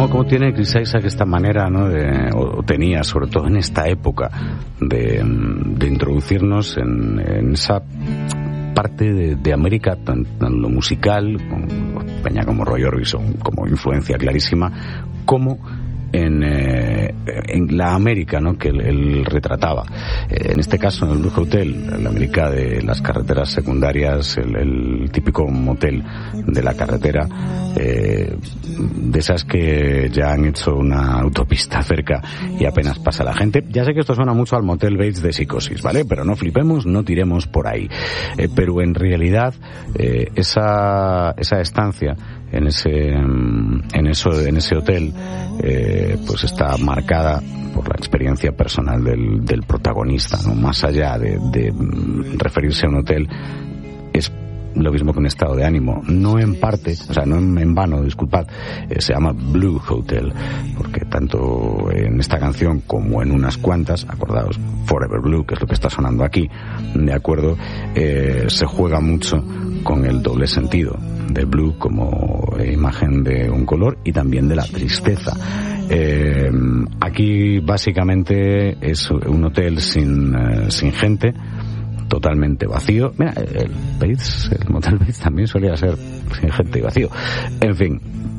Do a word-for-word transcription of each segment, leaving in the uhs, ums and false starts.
¿Cómo, cómo tiene Chris Isaak esta manera, ¿no? De, o tenía, sobre todo en esta época, de, de introducirnos en, en esa parte de, de América, tanto en lo musical, con peña como Roy Orbison, como influencia clarísima, como en, eh, en la América, ¿no? Que él, él retrataba. Eh, en este caso, en el Blue Hotel, la América de las carreteras secundarias, el, el típico motel de la carretera, eh, de esas que ya han hecho una autopista cerca y apenas pasa la gente. Ya sé que esto suena mucho al Motel Bates de Psicosis, ¿vale? Pero no flipemos, no tiremos por ahí. Eh, pero en realidad, eh, esa, esa estancia en ese, en eso, en ese hotel, eh, pues está marcada por la experiencia personal del, del protagonista, ¿no? Más allá de, de referirse a un hotel, es lo mismo que un estado de ánimo. No en parte, o sea, no en, en vano, disculpad, eh, se llama Blue Hotel, porque tanto en esta canción como en unas cuantas, acordaos, Forever Blue, que es lo que está sonando aquí, de acuerdo, eh, se juega mucho con el doble sentido de blue como imagen de un color y también de la tristeza. Eh, aquí básicamente es un hotel sin, eh, sin gente, totalmente vacío. Mira, el Bates, el Motel Bates también solía ser sin gente y vacío. En fin,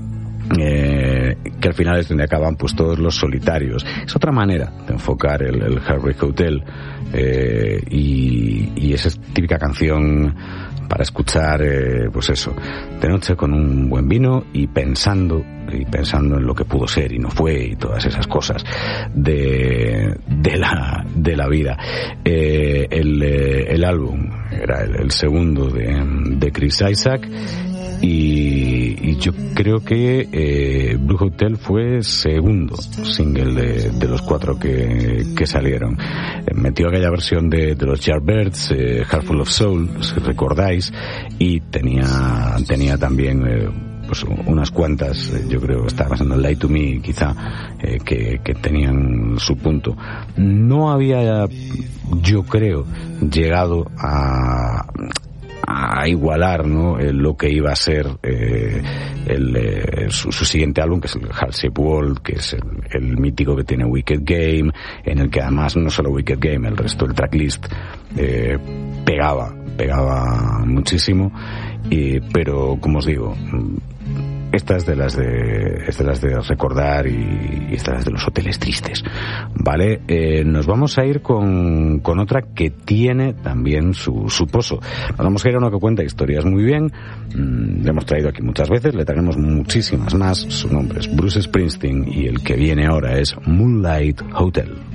eh, que al final es donde acaban pues todos los solitarios. Es otra manera de enfocar el, el Heartbreak Hotel, eh, y, y esa es típica canción para escuchar, eh, pues eso, de noche con un buen vino y pensando y pensando en lo que pudo ser y no fue y todas esas cosas de de la de la vida. Eh, el eh, el álbum era el, el segundo de de Chris Isaak. Y, y yo creo que eh, Blue Hotel fue segundo single de, de los cuatro que, que salieron. Eh, metió aquella versión de, de los Yardbirds, eh, Heartful of Soul, si recordáis, y tenía tenía también eh, pues unas cuantas, eh, yo creo que estaba pasando Lie to Me quizá, eh, que, que tenían su punto. No había, yo creo, llegado a a igualar, ¿no?, eh, lo que iba a ser eh, el, eh, su, su siguiente álbum, que es el Heart Shaped World, que es el, el mítico que tiene Wicked Game, en el que además no solo Wicked Game, el resto del tracklist eh, pegaba, pegaba muchísimo, y, pero como os digo, esta es de las de, es de las de recordar y, y esta es de los hoteles tristes, ¿vale? Eh, nos vamos a ir con, con otra que tiene también su, su pozo. Nos vamos a ir a uno que cuenta historias muy bien. Mm, le hemos traído aquí muchas veces, le traemos muchísimas más. Su nombre es Bruce Springsteen y el que viene ahora es Moonlight Hotel.